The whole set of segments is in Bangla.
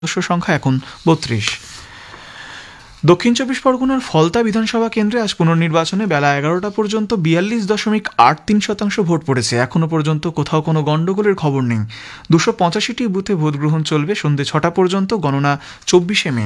সদস্য সংখ্যা এখন 32। দক্ষিণ চব্বিশ পরগনার ফলতা বিধানসভা কেন্দ্রে আজ পুনর্নির্বাচনে বেলা 11টা পর্যন্ত 42.83% ভোট পড়েছে। এখনও পর্যন্ত কোথাও কোনো গণ্ডগোলের খবর নেই। 285টি বুথে ভোট গ্রহণ চলবে সন্ধ্যে 6টা পর্যন্ত। গণনা 24শে মে।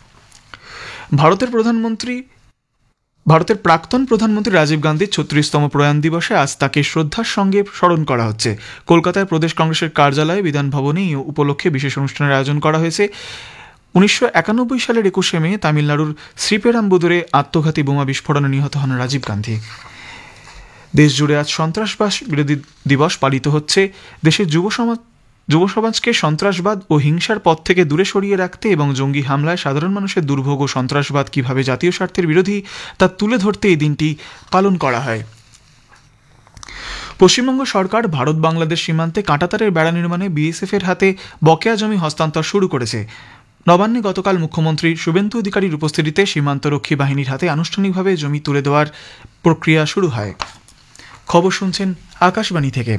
ভারতের প্রাক্তন প্রধানমন্ত্রী রাজীব গান্ধীর 36তম প্রয়াণ দিবসে আজ তাকে শ্রদ্ধার সঙ্গে স্মরণ করা হচ্ছে। কলকাতায় প্রদেশ কংগ্রেসের কার্যালয়ে বিধান ভবনে এই উপলক্ষে বিশেষ অনুষ্ঠানের আয়োজন করা হয়েছে। 1991 সালের 21শে মে তামিলনাড়ুর শ্রীপেরাম্বুদুরে আত্মঘাতী বোমা বিস্ফোরণে নিহত হন রাজীব গান্ধী। দেশ জুড়ে আজ সন্ত্রাসবাদ বিরোধী দিবস পালিত হচ্ছে। দেশের যুব সমাজকে সন্ত্রাসবাদ ও হিংসার পথ থেকে দূরে সরিয়ে রাখতে এবং জঙ্গি হামলায় সাধারণ মানুষের দুর্ভোগ ও সন্ত্রাসবাদ কিভাবে জাতীয় স্বার্থের বিরোধী তা তুলে ধরতে এই দিনটি পালন করা হয়। পশ্চিমবঙ্গ সরকার ভারত বাংলাদেশ সীমান্তে কাঁটাতারের বেড়া নির্মাণে বিএসএফ এর হাতে বকেয়া জমি হস্তান্তর শুরু করেছে। নবান্নে গতকাল মুখ্যমন্ত্রী শুভেন্দু অধিকারীর উপস্থিতিতে সীমান্তরক্ষী বাহিনীর হাতে আনুষ্ঠানিকভাবে জমি তুলে দেওয়ার প্রক্রিয়া শুরু হয়। খবর শুনছেন আকাশবাণী থেকে।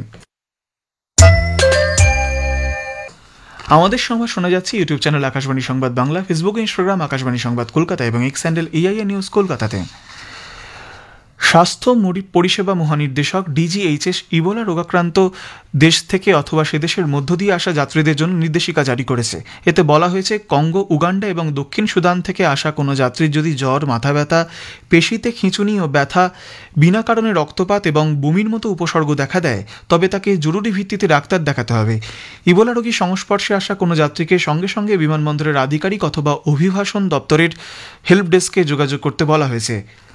আমাদের সংবাদ শোনা যাচ্ছে ইউটিউব চ্যানেল আকাশবাণী সংবাদ বাংলা, ফেসবুক ও ইনস্টাগ্রাম আকাশবাণী সংবাদ কলকাতা এবং এক্স হ্যান্ডেল এআইএ নিউজ কলকাতাতে। স্বাস্থ্য পরিষেবা মহানির্দেশক ডিজিএইচএস ইবোলা রোগাক্রান্ত দেশ থেকে অথবা সে দেশের মধ্য দিয়ে আসা যাত্রীদের জন্য নির্দেশিকা জারি করেছে। এতে বলা হয়েছে, কঙ্গো, উগান্ডা এবং দক্ষিণ সুদান থেকে আসা কোনো যাত্রীর যদি জ্বর, মাথা ব্যথা, পেশিতে খিঁচুনি ও ব্যথা, বিনা কারণে রক্তপাত এবং বমির মতো উপসর্গ দেখা দেয়, তবে তাকে জরুরি ভিত্তিতে ডাক্তার দেখাতে হবে। ইবোলা রোগীর সংস্পর্শে আসা কোনো যাত্রীকে সঙ্গে সঙ্গে বিমানবন্দরের আধিকারিক অথবা অভিবাসন দপ্তরের হেল্প ডেস্কে যোগাযোগ করতে বলা হয়েছে।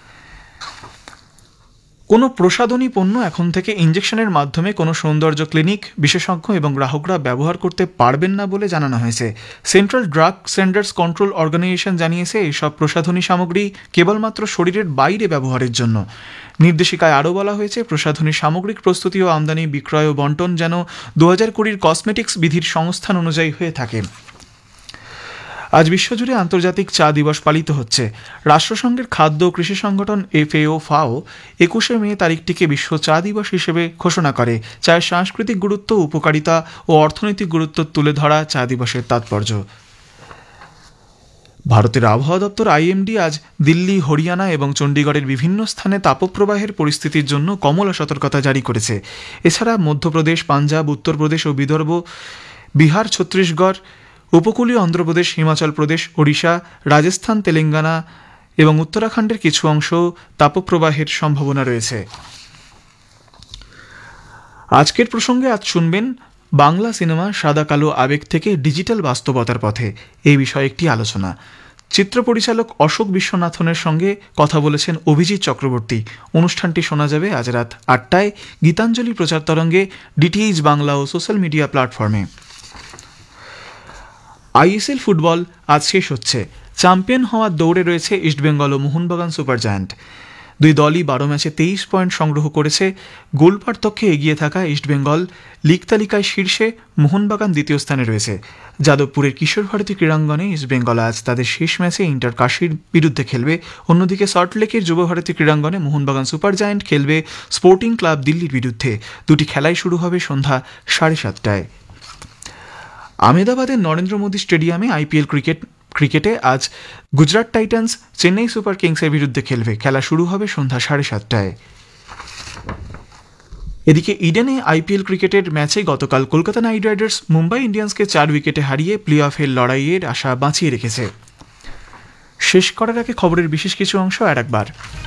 কোনো প্রসাধনী পণ্য এখন থেকে ইঞ্জেকশনের মাধ্যমে কোনো সৌন্দর্য ক্লিনিক, বিশেষজ্ঞ এবং গ্রাহকরা ব্যবহার করতে পারবেন না বলে জানানো হয়েছে। Central drug standards control organisation জানিয়েছে, এইসব প্রসাধনী সামগ্রী কেবলমাত্র শরীরের বাইরে ব্যবহারের জন্য। নির্দেশিকায় আরও বলা হয়েছে, প্রসাধনী সামগ্রিক প্রস্তুতি ও আমদানি, বিক্রয় ও বন্টন যেন 2020 কসমেটিক্স বিধির সংস্থান অনুযায়ী হয়ে থাকে। আজ বিশ্বজুড়ে আন্তর্জাতিক চা দিবস পালিত হচ্ছে। রাষ্ট্রসংঘের খাদ্য ও কৃষি সংগঠন FAO 21শে মে তারিখটিকে বিশ্ব চা দিবস হিসেবে ঘোষণা করে। চায়ের সাংস্কৃতিক গুরুত্ব, উপকারিতা ও অর্থনৈতিক গুরুত্ব তুলে ধরা চা দিবসের তাৎপর্য। ভারতের আবহাওয়া দপ্তর IMD আজ দিল্লি, হরিয়ানা এবং চণ্ডীগড়ের বিভিন্ন স্থানে তাপপ্রবাহের পরিস্থিতির জন্য কমলা সতর্কতা জারি করেছে। এছাড়া মধ্যপ্রদেশ, পাঞ্জাব, উত্তরপ্রদেশ ও বিদর্ভ, বিহার, ছত্তিশগড়, উপকূলীয় অন্ধ্রপ্রদেশ, হিমাচল প্রদেশ, ওড়িশা, রাজস্থান, তেলেঙ্গানা এবং উত্তরাখণ্ডের কিছু অংশ তাপপ্রবাহের সম্ভাবনা রয়েছে। আজকের প্রসঙ্গে আজ শুনবেন বাংলা সিনেমা সাদা কালো আবেগ থেকে ডিজিটাল বাস্তবতার পথে, এই বিষয়ে একটি আলোচনা। চিত্র পরিচালক অশোক বিশ্বনাথনের সঙ্গে কথা বলেছেন অভিজিৎ চক্রবর্তী। অনুষ্ঠানটি শোনা যাবে আজ রাত 8টায় গীতাঞ্জলি প্রচার তরঙ্গে, DTH বাংলা ও সোশ্যাল মিডিয়া প্ল্যাটফর্মে। ISL ফুটবল আজ শেষ হচ্ছে। চ্যাম্পিয়ন হওয়ার দৌড়ে রয়েছে ইস্টবেঙ্গল ও মোহনবাগান সুপার জায়ান্ট। দুই দলই 12 ম্যাচে 23 পয়েন্ট সংগ্রহ করেছে। গোল পার্থক্যে এগিয়ে থাকা ইস্টবেঙ্গল লিগ তালিকায় শীর্ষে, মোহনবাগান দ্বিতীয় স্থানে রয়েছে। যাদবপুরের কিশোর ভারতী ক্রীড়াঙ্গনে ইস্টবেঙ্গল আজ তাদের শেষ ম্যাচে ইন্টার কাশীর বিরুদ্ধে খেলবে। অন্যদিকে সল্টলেকের যুব ভারতী ক্রীড়াঙ্গনে মোহনবাগান সুপার জায়ান্ট খেলবে স্পোর্টিং ক্লাব দিল্লির বিরুদ্ধে। দুটি খেলাই শুরু হবে সন্ধ্যা 7:30টায়। আহমেদাবাদের নরেন্দ্র মোদী স্টেডিয়ামে IPL ক্রিকেটে আজ গুজরাট টাইটান্স চেন্নাই সুপার কিংসের বিরুদ্ধে খেলবে। খেলা শুরু হবে সন্ধ্যা 7:30টায়। এদিকে ইডেনে IPL ক্রিকেটের ম্যাচে গতকাল কলকাতা নাইট রাইডার্স মুম্বাই ইন্ডিয়ান্সকে 4 উইকেটে হারিয়ে প্লে অফের লড়াইয়ের আশা বাঁচিয়ে রেখেছে। শেষ করার আগে খবরের বিশেষ কিছু অংশ আর একবার।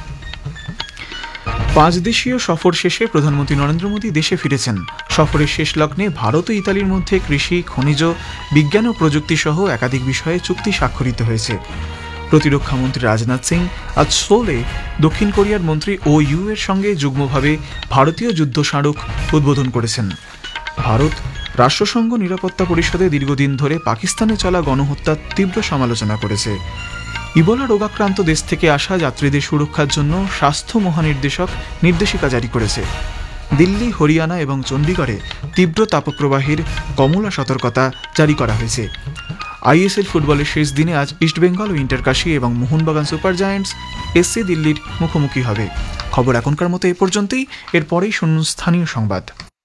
5 দেশীয় সফর শেষে প্রধানমন্ত্রী নরেন্দ্র মোদী দেশে ফিরেছেন। সফরের শেষ লগ্নে ভারত ও ইতালির মধ্যে কৃষি, খনিজ, বিজ্ঞান ও প্রযুক্তি সহ একাধিক বিষয়ে চুক্তি স্বাক্ষরিত হয়েছে। প্রতিরক্ষা মন্ত্রী রাজনাথ সিং আজ সোলে দক্ষিণ কোরিয়ার মন্ত্রী ইউ এর সঙ্গে যুগ্মভাবে ভারতীয় যুদ্ধ স্মারক উদ্বোধন করেছেন। ভারত রাষ্ট্রসংঘ নিরাপত্তা পরিষদে দীর্ঘদিন ধরে পাকিস্তানে চলা গণহত্যার তীব্র সমালোচনা করেছে। ইবোলা রোগাক্রান্ত দেশ থেকে আসা যাত্রীদের সুরক্ষার জন্য স্বাস্থ্য মহানির্দেশক নির্দেশিকা জারি করেছে। দিল্লি, হরিয়ানা এবং চণ্ডীগড়ে তীব্র তাপপ্রবাহের কমলা সতর্কতা জারি করা হয়েছে। ISL ফুটবলের শেষ দিনে আজ ইস্টবেঙ্গল ও ইন্টারকাশী এবং মোহনবাগান সুপার জায়ান্টস SC দিল্লির মুখোমুখি হবে। খবর এখনকার মতো এ পর্যন্তই। এরপরেই শুনুন স্থানীয় সংবাদ।